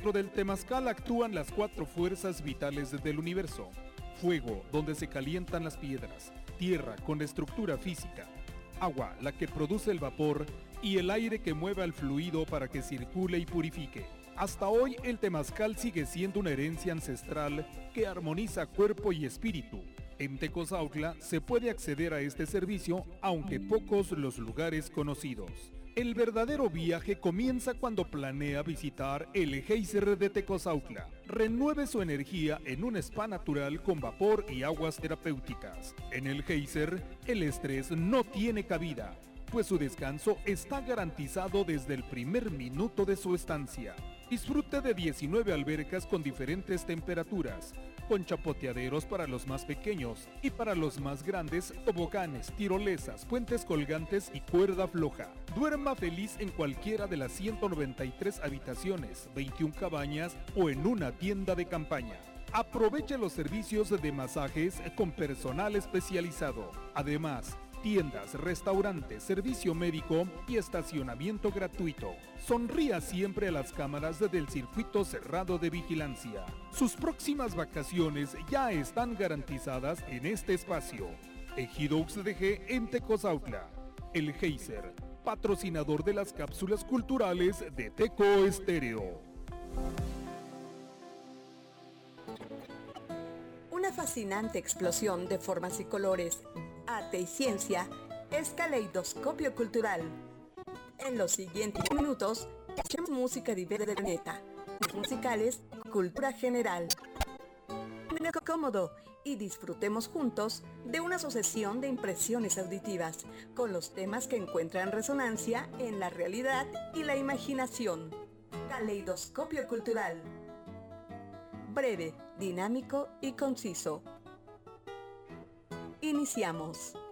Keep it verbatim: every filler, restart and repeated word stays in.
Dentro del temazcal actúan las cuatro fuerzas vitales del universo. Fuego, donde se calientan las piedras. Tierra, con estructura física. Agua, la que produce el vapor. Y el aire que mueve al fluido para que circule y purifique. Hasta hoy el temazcal sigue siendo una herencia ancestral que armoniza cuerpo y espíritu. En Tecozautla se puede acceder a este servicio, aunque pocos los lugares conocidos. El verdadero viaje comienza cuando planea visitar el Geyser de Tecozautla. Renueve su energía en un spa natural con vapor y aguas terapéuticas. En el Geyser, el estrés no tiene cabida, pues su descanso está garantizado desde el primer minuto de su estancia. Disfrute de diecinueve albercas con diferentes temperaturas, con chapoteaderos para los más pequeños y para los más grandes, toboganes, tirolesas, puentes colgantes y cuerda floja. Duerma feliz en cualquiera de las ciento noventa y tres habitaciones, veintiuna cabañas o en una tienda de campaña. Aproveche los servicios de masajes con personal especializado. Además, tiendas, restaurantes, servicio médico y estacionamiento gratuito. Sonría siempre a las cámaras del circuito cerrado de vigilancia. Sus próximas vacaciones ya están garantizadas en este espacio. Ejido U X D G en Tecozautla. El Geyser, patrocinador de las cápsulas culturales de Teco Estéreo. Una fascinante explosión de formas y colores, arte y ciencia es Caleidoscopio Cultural. En los siguientes minutos, escuchemos música diversa del planeta, musicales, cultura general. Ponte cómodo y disfrutemos juntos de una sucesión de impresiones auditivas con los temas que encuentran resonancia en la realidad y la imaginación. Caleidoscopio Cultural. Breve, dinámico y conciso. Iniciamos.